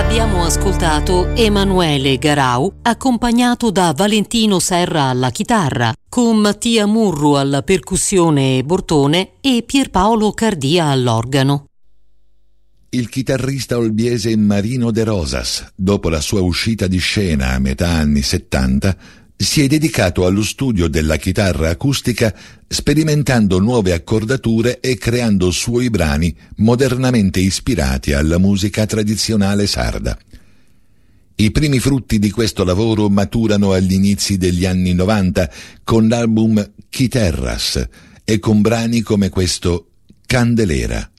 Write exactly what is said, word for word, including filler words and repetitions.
Abbiamo ascoltato Emanuele Garau accompagnato da Valentino Serra alla chitarra, con Mattia Murru alla percussione e Bortone e Pierpaolo Cardia all'organo. Il chitarrista olbiese Marino De Rosas, dopo la sua uscita di scena a metà anni settanta, si è dedicato allo studio della chitarra acustica, sperimentando nuove accordature e creando suoi brani modernamente ispirati alla musica tradizionale sarda. I primi frutti di questo lavoro maturano agli inizi degli anni novanta con l'album Chiterras e con brani come questo Candelera.